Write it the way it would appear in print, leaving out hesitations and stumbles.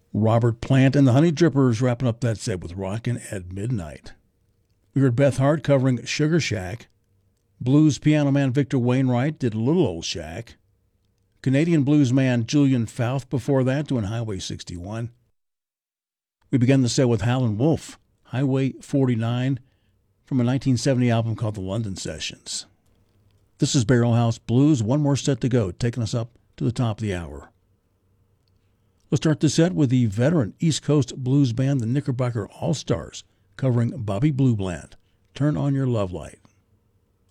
Robert Plant and the Honey Drippers wrapping up that set with Rockin' at Midnight. We heard Beth Hart covering Sugar Shack. Blues piano man Victor Wainwright did Little Old Shack. Canadian blues man Julian Fouth before that doing Highway 61. We began the set with Howlin' Wolf, Highway 49, from a 1970 album called The London Sessions. This is Barrel House Blues. One more set to go, taking us up to the top of the hour. We'll start the set with the veteran East Coast blues band, the Knickerbocker All-Stars, covering Bobby Blue Bland, Turn on Your Love Light.